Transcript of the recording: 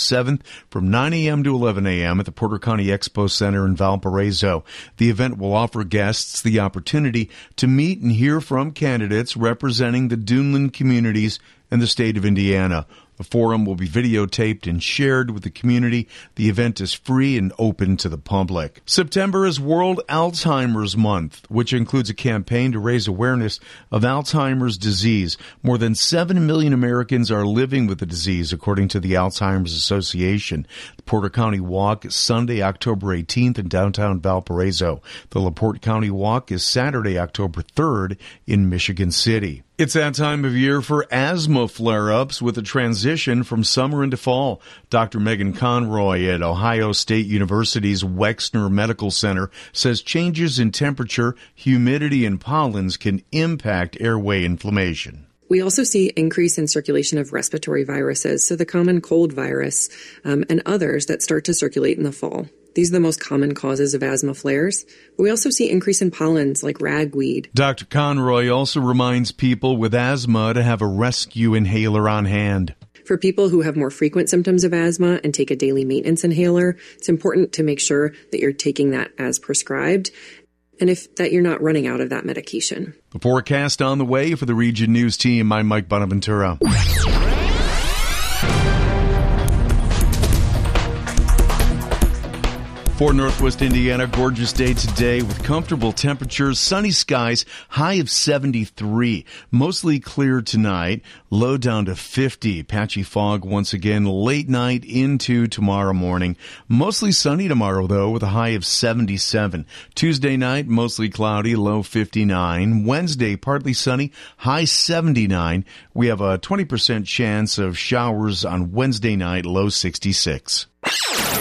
7th from 9 a.m. to 11 a.m. at the Porter County Expo Center in Valparaiso. The event will offer guests the opportunity to meet and hear from candidates representing the Duneland communities and the state of Indiana. The forum will be videotaped and shared with the community. The event is free and open to the public. September is World Alzheimer's Month, which includes a campaign to raise awareness of Alzheimer's disease. More than 7 million Americans are living with the disease, according to the Alzheimer's Association. The Porter County Walk is Sunday, October 18th in downtown Valparaiso. The LaPorte County Walk is Saturday, October 3rd in Michigan City. It's that time of year for asthma flare-ups with a transition from summer into fall. Dr. Megan Conroy at Ohio State University's Wexner Medical Center says changes in temperature, humidity, and pollens can impact airway inflammation. We also see increase in circulation of respiratory viruses, so the common cold virus and others that start to circulate in the fall. These are the most common causes of asthma flares. But we also see increase in pollens like ragweed. Dr. Conroy also reminds people with asthma to have a rescue inhaler on hand. For people who have more frequent symptoms of asthma and take a daily maintenance inhaler, it's important to make sure that you're taking that as prescribed and that you're not running out of that medication. The forecast on the way for the Region News team. I'm Mike Bonaventura. For Northwest Indiana, gorgeous day today with comfortable temperatures, sunny skies, high of 73. Mostly clear tonight, low down to 50. Patchy fog once again late night into tomorrow morning. Mostly sunny tomorrow, though, with a high of 77. Tuesday night, mostly cloudy, low 59. Wednesday, partly sunny, high 79. We have a 20% chance of showers on Wednesday night, low 66.